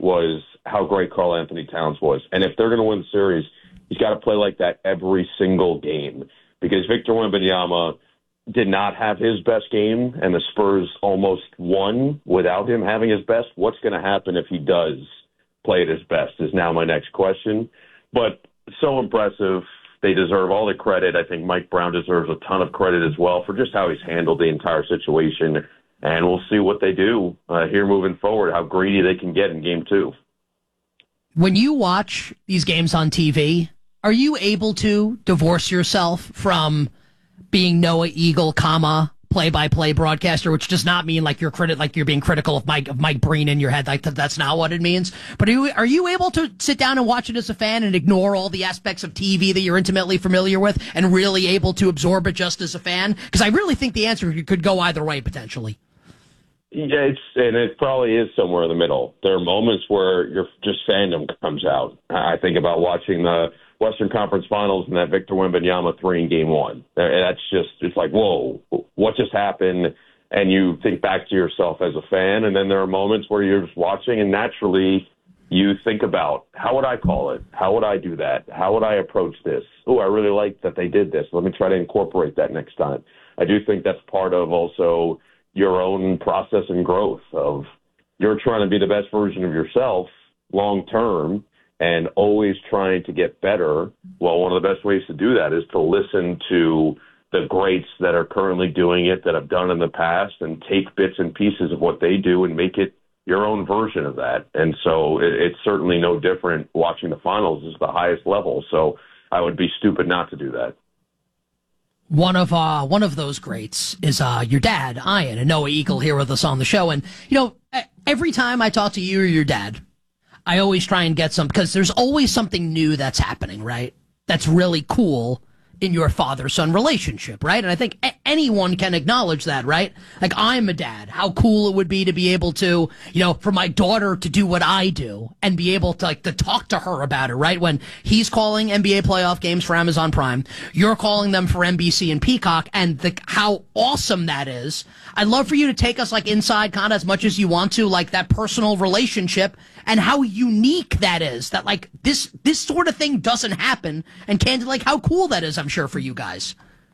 was how great Karl Anthony Towns was. And if they're going to win the series, he's got to play like that every single game, because Victor Wembanyama did not have his best game, and the Spurs almost won without him having his best. What's going to happen if he does play at his best is now my next question. But so impressive. They deserve all the credit. I think Mike Brown deserves a ton of credit as well for just how he's handled the entire situation. And we'll see what they do here moving forward, how greedy they can get in Game 2. When you watch these games on TV, are you able to divorce yourself from being Noah Eagle, play-by-play broadcaster, which does not mean like you're being critical of Mike Breen in your head. Like that's not what it means. But are you able to sit down and watch it as a fan and ignore all the aspects of TV that you're intimately familiar with and really able to absorb it just as a fan? Because I really think the answer could go either way potentially. Yeah, it probably is somewhere in the middle. There are moments where your just fandom comes out. I think about watching the Western Conference Finals and that Victor Wembanyama 3 in Game 1. That's just, it's like, whoa, what just happened? And you think back to yourself as a fan, and then there are moments where you're just watching, and naturally you think about, how would I call it? How would I do that? How would I approach this? Oh, I really like that they did this. Let me try to incorporate that next time. I do think that's part of also your own process and growth of you're trying to be the best version of yourself long term and always trying to get better. Well, one of the best ways to do that is to listen to the greats that are currently doing it, that have done in the past, and take bits and pieces of what they do and make it your own version of that. And so it's certainly no different. Watching the finals is the highest level. So I would be stupid not to do that. One of those greats is your dad, Ian, and Noah Eagle here with us on the show. And, every time I talk to you or your dad, I always try and get some, because there's always something new that's happening, right? That's really cool in your father-son relationship, right? And I think anyone can acknowledge that, right? Like, I'm a dad. How cool it would be to be able to, for my daughter to do what I do and be able to, to talk to her about it, right? When he's calling NBA playoff games for Amazon Prime, you're calling them for NBC and Peacock, and how awesome that is. I'd love for you to take us, inside kind of as much as you want to, that personal relationship and how unique that is, that, this sort of thing doesn't happen, and candidly, how cool that is, I'm sure, for you guys.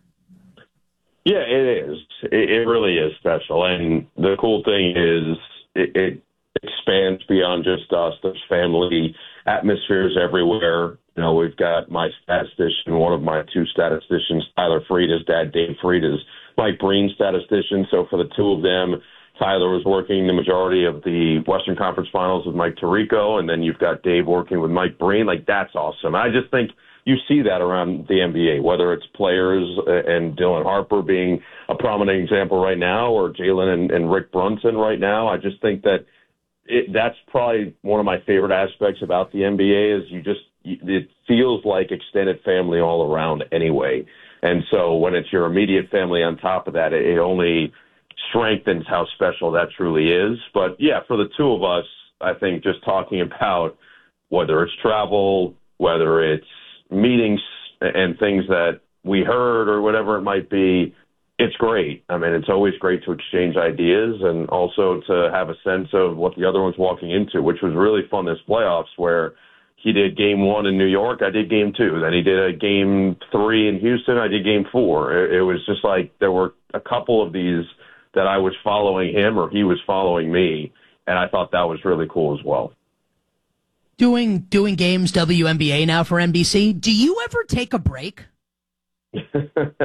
Yeah, it is. It really is special. And the cool thing is it expands beyond just us. There's family atmospheres everywhere. We've got my statistician, one of my two statisticians, Tyler Freed, his dad, Dave Freed, is Mike Breen's statistician. So for the two of them, Tyler was working the majority of the Western Conference Finals with Mike Tirico, and then you've got Dave working with Mike Breen. That's awesome. I just think you see that around the NBA, whether it's players and Dylan Harper being a prominent example right now, or Jalen and Rick Brunson right now. I just think that that's probably one of my favorite aspects about the NBA is it feels like extended family all around anyway. And so when it's your immediate family on top of that, it only strengthens how special that truly is. But yeah, for the two of us, I think just talking about whether it's travel, whether it's meetings and things that we heard or whatever it might be, it's great. I mean, it's always great to exchange ideas and also to have a sense of what the other one's walking into, which was really fun this playoffs, where he did Game 1 in New York, I did Game 2. Then he did a Game 3 in Houston, I did Game 4. It was just there were a couple of these that I was following him or he was following me, and I thought that was really cool as well. Doing games WNBA now for NBC, do you ever take a break? Yeah,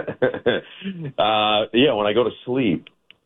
when I go to sleep.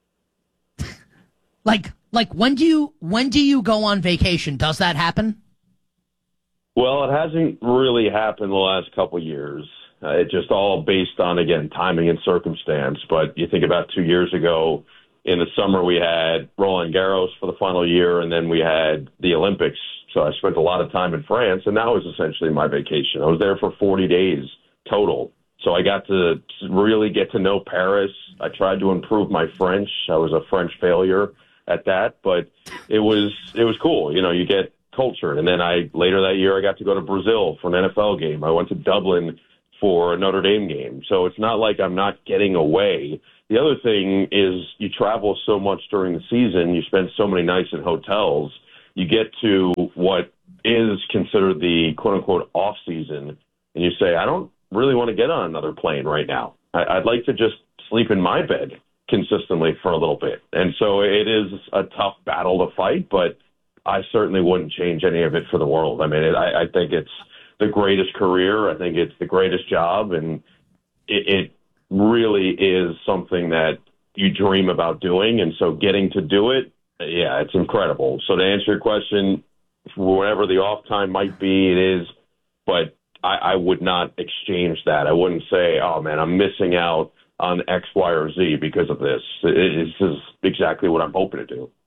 When do you go on vacation? Does that happen? Well, it hasn't really happened the last couple of years. It's just all based on, again, timing and circumstance. But you think about 2 years ago, in the summer we had Roland Garros for the final year, and then we had the Olympics. So I spent a lot of time in France, and that was essentially my vacation. I was there for 40 days total. So I got to really get to know Paris. I tried to improve my French. I was a French failure at that, but it was cool. You get cultured. And then later that year, I got to go to Brazil for an NFL game. I went to Dublin for a Notre Dame game. So it's not like I'm not getting away. The other thing is you travel so much during the season. You spend so many nights in hotels. You get to what is considered the quote-unquote off-season, and you say, I don't really want to get on another plane right now. I'd like to just sleep in my bed consistently for a little bit. And so it is a tough battle to fight, but I certainly wouldn't change any of it for the world. I mean, I think it's the greatest career. I think it's the greatest job, and it really is something that you dream about doing. And so getting to do it, yeah, it's incredible. So to answer your question, whatever the off time might be, it is, but I would not exchange that. I wouldn't say, oh man, I'm missing out on X, Y, or Z because of this. This is exactly what I'm hoping to do.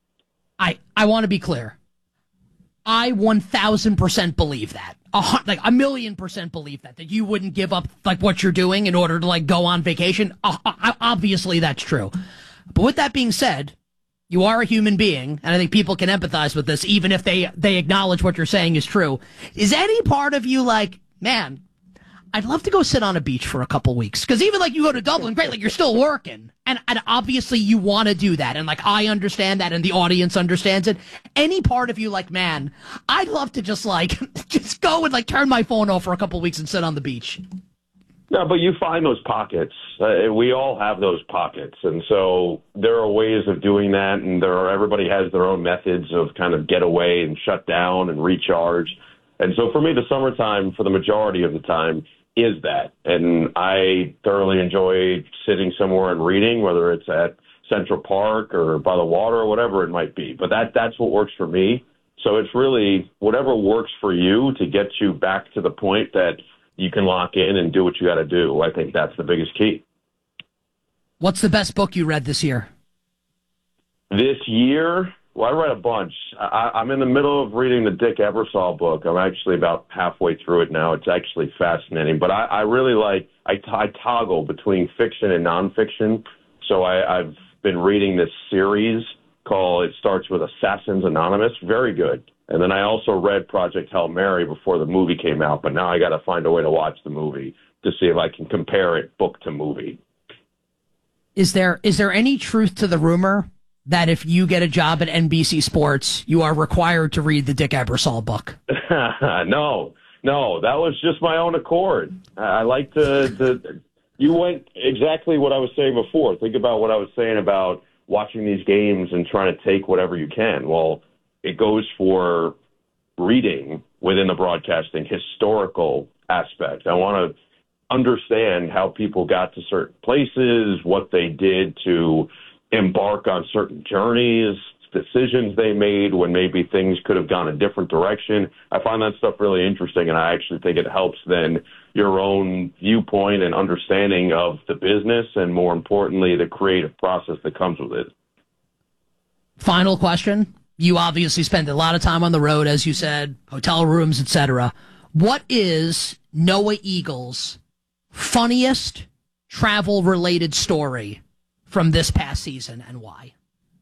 I want to be clear. I 1,000% believe that. Like 1,000,000% believe that you wouldn't give up like what you're doing in order to like go on vacation. Obviously that's true. But with that being said, you are a human being, and I think people can empathize with this, even if they acknowledge what you're saying is true. Is any part of you like, man, I'd love to go sit on a beach for a couple weeks? Because even like you go to Dublin, great, like you're still working. And obviously you want to do that. And like I understand that and the audience understands it. Any part of you like, man, I'd love to just like, just go and like turn my phone off for a couple weeks and sit on the beach. No, but you find those pockets. We all have those pockets. And so there are ways of doing that. And everybody has their own methods of kind of get away and shut down and recharge. And so for me, the summertime, for the majority of the time, is that. And I thoroughly enjoy sitting somewhere and reading, whether it's at Central Park or by the water or whatever it might be. But that's what works for me. So it's really whatever works for you to get you back to the point that you can lock in and do what you got to do. I think that's the biggest key. What's the best book you read this year? This year? Well, I read a bunch. I'm in the middle of reading the Dick Ebersol book. I'm actually about halfway through it now. It's actually fascinating. But I really like, I toggle between fiction and nonfiction. So I've been reading this series it starts with Assassins Anonymous. Very good. And then I also read Project Hail Mary before the movie came out. But now I got to find a way to watch the movie to see if I can compare it book to movie. Is there any truth to the rumor that if you get a job at NBC Sports, you are required to read the Dick Ebersol book? No, that was just my own accord. I like you went exactly what I was saying before. Think about what I was saying about watching these games and trying to take whatever you can. Well, it goes for reading within the broadcasting historical aspect. I want to understand how people got to certain places, what they did to embark on certain journeys, decisions they made when maybe things could have gone a different direction. I find that stuff really interesting, and I actually think it helps then your own viewpoint and understanding of the business and, more importantly, the creative process that comes with it. Final question. You obviously spend a lot of time on the road, as you said, hotel rooms, etc. What is Noah Eagle's funniest travel-related story from this past season, and why?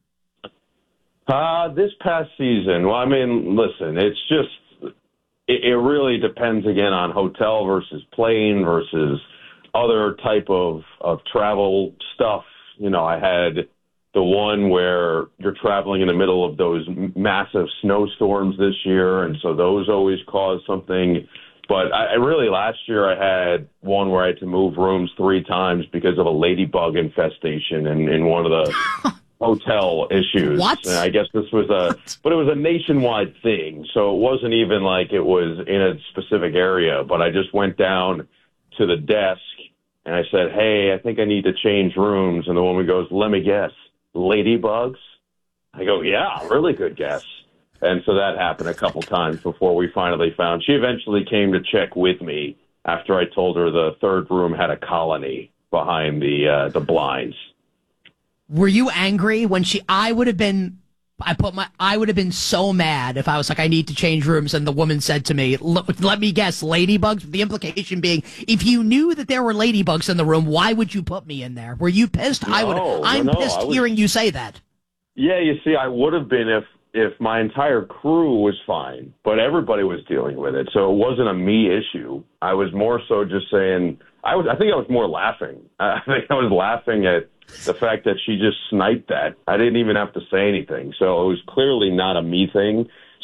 This past season, well, I mean, listen, it's just, it really depends again on hotel versus plane versus other type of travel stuff. You know, I had the one where you're traveling in the middle of those massive snowstorms this year, and so those always cause something. But I really, last year I had one where I had to move rooms 3 times because of a ladybug infestation in one of the hotel issues. What? And I guess this was but it was a nationwide thing. So it wasn't even like it was in a specific area. But I just went down to the desk and I said, hey, I think I need to change rooms. And the woman goes, let me guess, ladybugs? I go, yeah, really good guess. And so that happened a couple times before we finally found. She eventually came to check with me after I told her the third room had a colony behind the blinds. Were you angry when I would have been so mad if I was like, I need to change rooms, and the woman said to me, let me guess, ladybugs? The implication being, if you knew that there were ladybugs in the room, why would you put me in there? Were you pissed? I'm pissed hearing you say that. Yeah, you see, I would have been if my entire crew was fine, but everybody was dealing with it. So it wasn't a me issue. I was more so just saying, I think I was more laughing. I think I was laughing at the fact that she just sniped that. I didn't even have to say anything. So it was clearly not a me thing.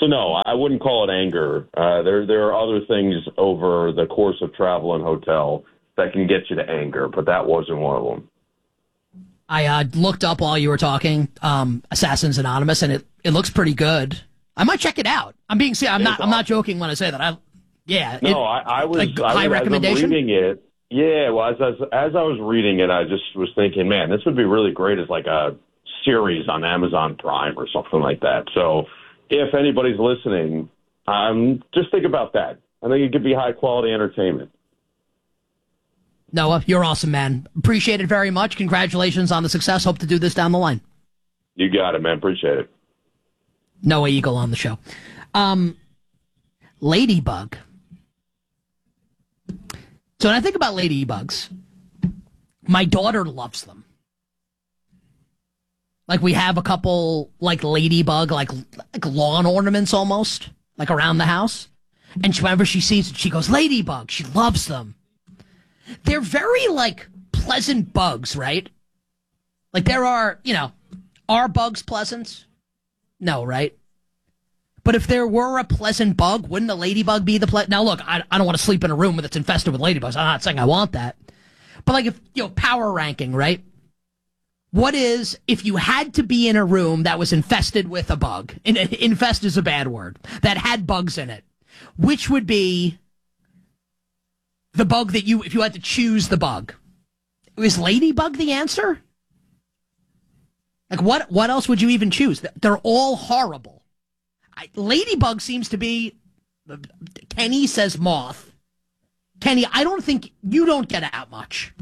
So no, I wouldn't call it anger. There are other things over the course of travel and hotel that can get you to anger, but that wasn't one of them. I looked up while you were talking, Assassins Anonymous, and it looks pretty good. I might check it out. I'm not joking when I say that. I was high recommendation. Reading it. Yeah, well, as I was reading it, I just was thinking, man, this would be really great as like a series on Amazon Prime or something like that. So if anybody's listening, just think about that. I think it could be high quality entertainment. Noah, you're awesome, man. Appreciate it very much. Congratulations on the success. Hope to do this down the line. You got it, man. Appreciate it. Noah Eagle on the show. Ladybug. So when I think about ladybugs, my daughter loves them. Like we have a couple like ladybug, like lawn ornaments almost, like around the house. And whenever she sees it, she goes, ladybug. She loves them. They're very like pleasant bugs, right? Like there are, are bugs pleasant? No, right? But if there were a pleasant bug, wouldn't a ladybug be the pleasant? Now, look, I don't want to sleep in a room that's infested with ladybugs. I'm not saying I want that. But like if, power ranking, right? What is, if you had to be in a room that was infested with a bug, and infest is a bad word, that had bugs in it, which would be the bug that if you had to choose the bug? Is ladybug the answer? Like what else would you even choose? They're all horrible. Ladybug seems to be, Kenny says moth. Kenny, I don't think, you don't get out much.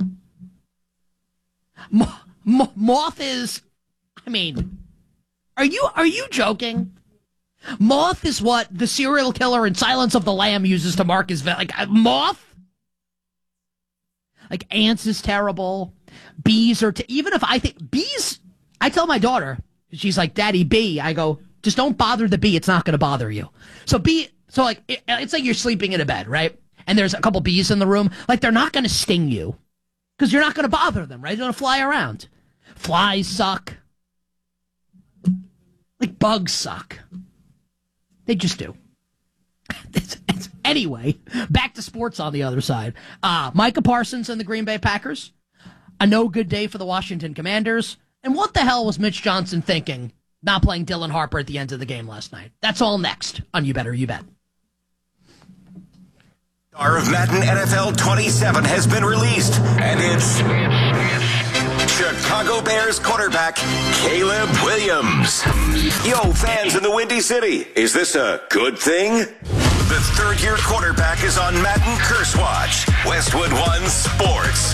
Moth is, are you joking? Moth is what the serial killer in Silence of the Lamb uses to mark his, moth? Like ants is terrible. Bees are, even if I think, bees, I tell my daughter, she's like, Daddy, bee. I go, just don't bother the bee. It's not going to bother you. So it's like you're sleeping in a bed, right? And there's a couple bees in the room. Like they're not going to sting you because you're not going to bother them, right? They're going to fly around. Flies suck. Like bugs suck. They just do. Anyway, back to sports on the other side. Micah Parsons and the Green Bay Packers. A no good day for the Washington Commanders. And what the hell was Mitch Johnson thinking not playing Dylan Harper at the end of the game last night? That's all next on You Better You Bet. Star of Madden NFL 27 has been released, and it's Chicago Bears quarterback Caleb Williams. Yo, fans in the Windy City, is this a good thing? The third-year quarterback is on Madden Curse Watch. Westwood One Sports.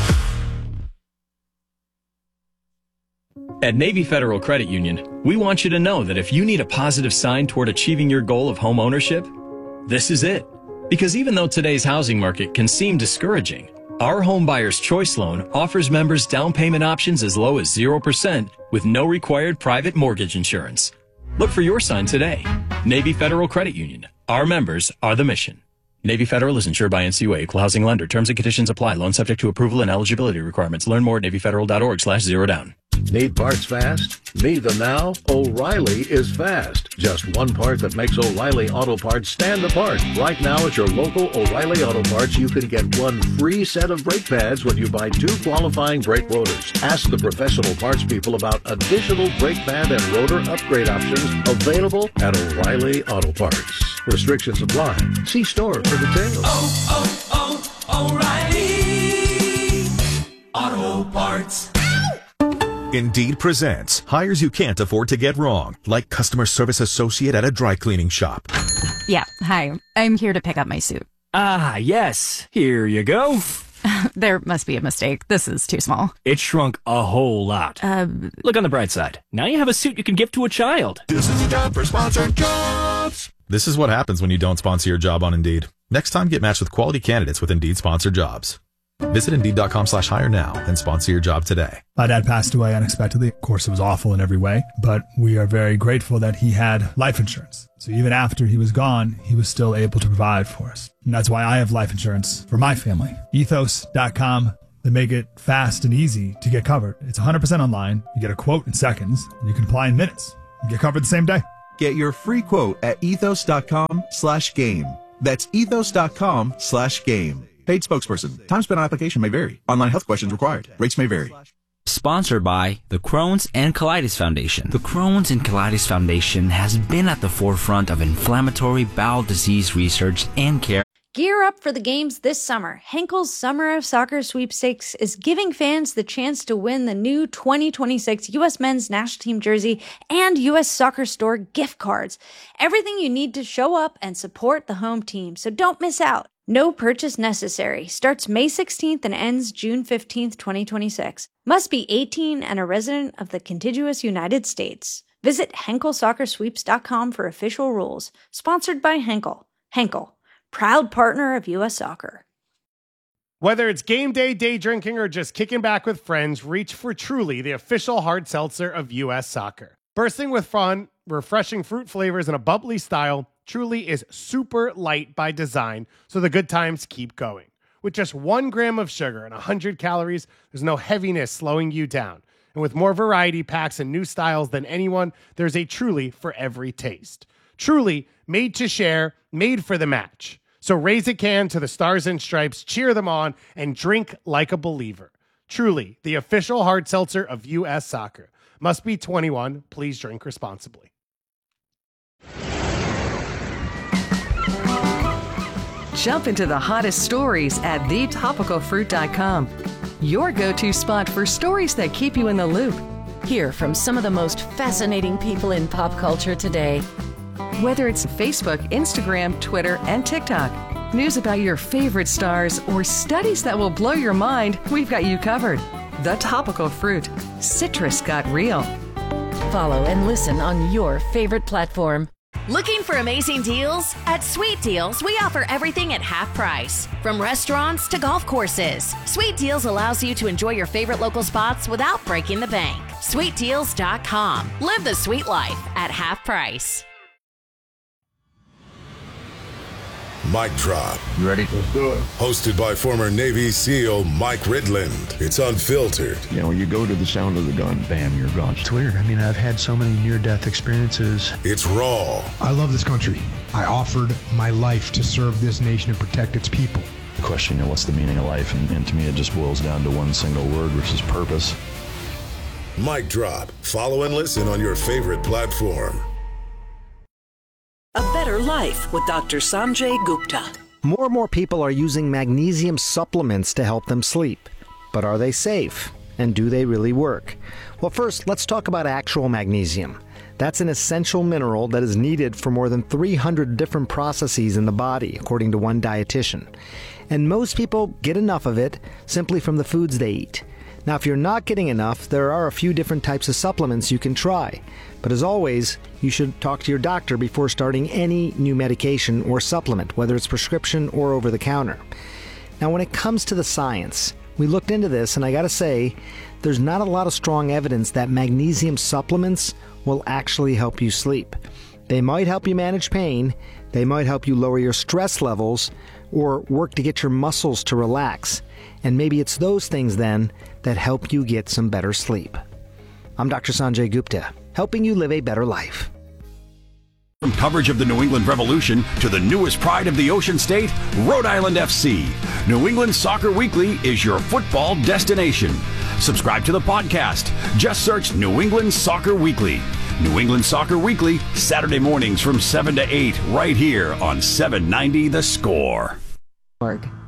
At Navy Federal Credit Union, we want you to know that if you need a positive sign toward achieving your goal of home ownership, this is it. Because even though today's housing market can seem discouraging, our Home Buyer's Choice Loan offers members down payment options as low as 0% with no required private mortgage insurance. Look for your sign today. Navy Federal Credit Union. Our members are the mission. Navy Federal is insured by NCUA, Equal Housing Lender. Terms and conditions apply. Loan subject to approval and eligibility requirements. Learn more at NavyFederal.org/zerodown. Need parts fast? Need them now? O'Reilly is fast. Just one part that makes O'Reilly Auto Parts stand apart. Right now at your local O'Reilly Auto Parts, you can get one free set of brake pads when you buy 2 qualifying brake rotors. Ask the professional parts people about additional brake pad and rotor upgrade options available at O'Reilly Auto Parts. Restrictions apply. See store for details. O'Reilly Auto Parts. Indeed presents hires you can't afford to get wrong, like customer service associate at a dry cleaning shop. Yeah, hi. I'm here to pick up my suit. Ah, yes. Here you go. There must be a mistake. This is too small. It shrunk a whole lot. Look on the bright side. Now you have a suit you can give to a child. This is a job for Sponsored Jobs. This is what happens when you don't sponsor your job on Indeed. Next time, get matched with quality candidates with Indeed sponsored jobs. Visit Indeed.com/hire now and sponsor your job today. My dad passed away unexpectedly. Of course, it was awful in every way, but we are very grateful that he had life insurance. So even after he was gone, he was still able to provide for us. And that's why I have life insurance for my family. Ethos.com. They make it fast and easy to get covered. It's 100% online. You get a quote in seconds, and you can apply in minutes. You get covered the same day. Get your free quote at ethos.com/game. That's ethos.com/game. Paid spokesperson. Time spent on application may vary. Online health questions required. Rates may vary. Sponsored by the Crohn's and Colitis Foundation. The Crohn's and Colitis Foundation has been at the forefront of inflammatory bowel disease research and care. Gear up for the games this summer. Henkel's Summer of Soccer Sweepstakes is giving fans the chance to win the new 2026 U.S. Men's National Team jersey and U.S. Soccer Store gift cards. Everything you need to show up and support the home team, so don't miss out. No purchase necessary. Starts May 16th and ends June 15th, 2026. Must be 18 and a resident of the contiguous United States. Visit HenkelSoccerSweeps.com for official rules. Sponsored by Henkel. Henkel, proud partner of U.S. Soccer. Whether it's game day, day drinking, or just kicking back with friends, reach for Truly, the official hard seltzer of U.S. Soccer. Bursting with fun, refreshing fruit flavors, and a bubbly style, Truly is super light by design, so the good times keep going. With just 1 gram of sugar and 100 calories, there's no heaviness slowing you down. And with more variety packs and new styles than anyone, there's a Truly for every taste. Truly, made to share, made for the match. So raise a can to the Stars and Stripes, cheer them on, and drink like a believer. Truly, the official hard seltzer of U.S. Soccer. Must be 21. Please drink responsibly. Jump into the hottest stories at thetopicalfruit.com. Your go-to spot for stories that keep you in the loop. Hear from some of the most fascinating people in pop culture today. Whether it's Facebook, Instagram, Twitter, and TikTok, news about your favorite stars, or studies that will blow your mind, we've got you covered. The Topical Fruit. Citrus got real. Follow and listen on your favorite platform. Looking for amazing deals? At Sweet Deals, we offer everything at half price. From restaurants to golf courses, Sweet Deals allows you to enjoy your favorite local spots without breaking the bank. SweetDeals.com. Live the sweet life at half price. Mic Drop. You ready? Let's do it. Hosted by former Navy SEAL Mike Ridland. It's unfiltered. You know, you go to the sound of the gun, bam, you're gone. It's weird. I mean, I've had so many near-death experiences. It's raw. I love this country. I offered my life to serve this nation and protect its people. The question, you know, what's the meaning of life? And to me, it just boils down to one single word, which is purpose. Mic Drop. Follow and listen on your favorite platform. A Better Life with Dr. Sanjay Gupta. More and more people are using magnesium supplements to help them sleep. But are they safe? And do they really work? Well, first, let's talk about actual magnesium. That's an essential mineral that is needed for more than 300 different processes in the body, according to one dietitian. And most people get enough of it simply from the foods they eat. Now, if you're not getting enough, there are a few different types of supplements you can try. But as always, you should talk to your doctor before starting any new medication or supplement, whether it's prescription or over the counter. Now, when it comes to the science, we looked into this, and I gotta say, there's not a lot of strong evidence that magnesium supplements will actually help you sleep. They might help you manage pain, they might help you lower your stress levels, or work to get your muscles to relax. And maybe it's those things then that help you get some better sleep. I'm Dr. Sanjay Gupta, helping you live a better life. From coverage of the New England Revolution to the newest pride of the Ocean State, Rhode Island FC. New England Soccer Weekly is your football destination. Subscribe to the podcast. Just search New England Soccer Weekly. New England Soccer Weekly, Saturday mornings from 7 to 8, right here on 790 The Score. Org.